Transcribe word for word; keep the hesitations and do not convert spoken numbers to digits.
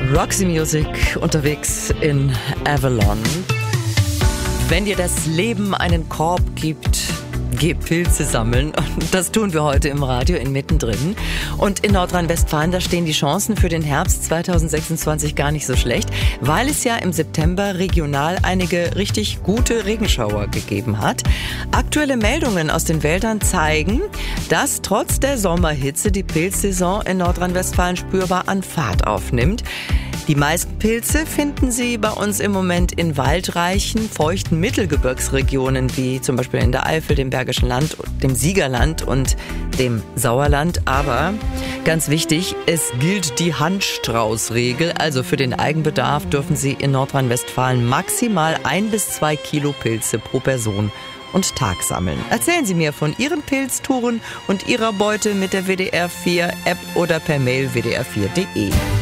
Roxy Music unterwegs in Avalon. Wenn dir das Leben einen Korb gibt, geh Pilze sammeln. Und das tun wir heute im Radio in Mittendrin. Und in Nordrhein-Westfalen, da stehen die Chancen für den Herbst zwanzig sechsundzwanzig gar nicht so schlecht, weil es ja im September regional einige richtig gute Regenschauer gegeben hat. Aktuelle Meldungen aus den Wäldern zeigen, dass trotz der Sommerhitze die Pilzsaison in Nordrhein-Westfalen spürbar an Fahrt aufnimmt. Die meisten Pilze finden Sie bei uns im Moment in waldreichen, feuchten Mittelgebirgsregionen, wie zum Beispiel in der Eifel, dem Bergischen Land, dem Siegerland und dem Sauerland. Aber ganz wichtig, es gilt die Handstraußregel. Also für den Eigenbedarf dürfen Sie in Nordrhein-Westfalen maximal ein bis zwei Kilo Pilze pro Person und Tag sammeln. Erzählen Sie mir von Ihren Pilztouren und Ihrer Beute mit der W D R vier App oder per Mail w d r vier punkt d e.